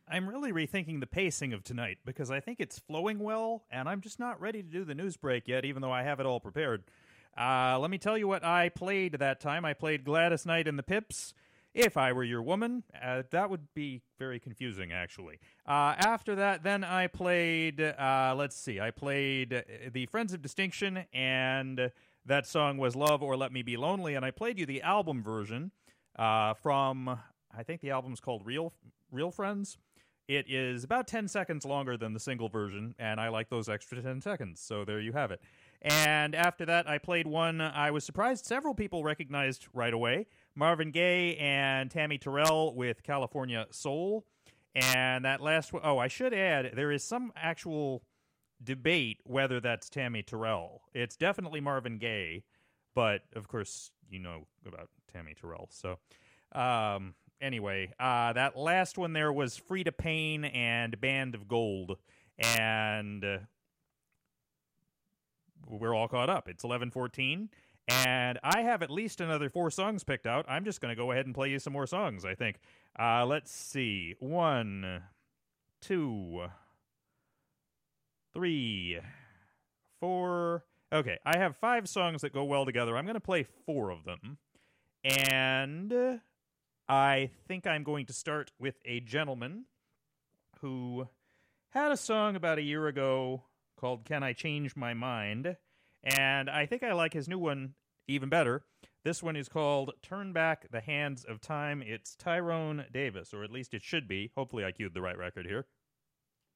I'm really rethinking the pacing of tonight because I think it's flowing well, and I'm just not ready to do the news break yet, even though I have it all prepared. Let me tell you what I played that time. I played Gladys Knight and the Pips. If I Were Your Woman, that would be very confusing, actually. After that, then I played, I played the Friends of Distinction, and that song was Love or Let Me Be Lonely, and I played you the album version from, I think the album's called Real Friends. It is about 10 seconds longer than the single version, and I like those extra 10 seconds, so there you have it. And after that, I played one I was surprised several people recognized right away. Marvin Gaye and Tammy Terrell with California Soul. And that last one, oh, I should add, there is some actual debate whether that's Tammy Terrell. It's definitely Marvin Gaye, but of course, you know about Tammy Terrell. So, anyway, that last one there was Frida Payne and Band of Gold. And we're all caught up. It's 11:14, and I have at least another 4 songs picked out. I'm just going to go ahead and play you some more songs, I think. Let's see. 1, 2, 3, 4. Okay, I have 5 songs that go well together. I'm going to play 4 of them. And I think I'm going to start with a gentleman who had a song about a year ago called Can I Change My Mind? And I think I like his new one even better. This one is called Turn Back the Hands of Time. It's Tyrone Davis, or at least it should be. Hopefully I cued the right record here.